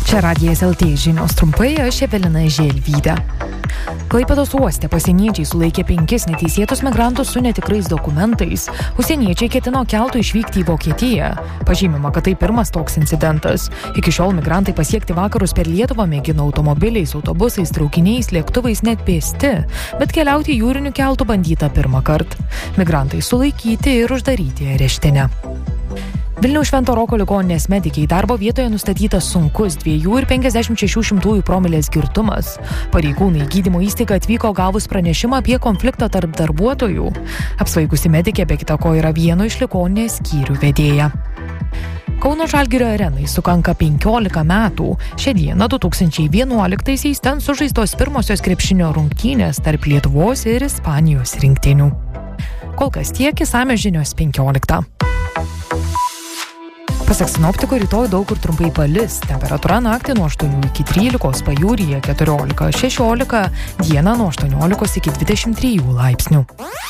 Čia Radijas LT žinios trumpai, aš Evelina Želvytė. Klaipėdos uoste pasieniečiai sulaikė 5 neteisėtus migrantus su netikrais dokumentais. Užsieniečiai ketino keltu išvykti į Vokietiją. Pažymima, kad tai pirmas toks incidentas. Iki šiol migrantai pasiekti vakarus per Lietuvą mėgino automobiliais, autobusais, traukiniais, lėktuvais, net pėsti, bet keliauti jūriniu keltu bandyta pirmą kartą. Migrantai sulaikyti ir uždaryti areštinę. Vilniaus Švento Roko ligoninės medikei darbo vietoje nustatytas sunkus 2,56 promilės girtumas. Pareigūnai į gydymo įstaigą atvyko gavus pranešimą apie konfliktą tarp darbuotojų. Apsvaigusi medikė be kita ko yra vieno iš ligoninės skyrių vedėja. Kauno Žalgirio arenai sukanka 15 metų. Šią dieną 2011-aisiais ten sužaistos pirmosios krepšinio rungtynės tarp Lietuvos ir Ispanijos rinktinių. Kol kas tiek, išsamios žinios 15. Pasak sinoptikų, rytoj daug kur trumpai palis. Temperatūra naktį nuo 8 iki 13, pajūryje 14-16, dieną nuo 18 iki 23 laipsnių.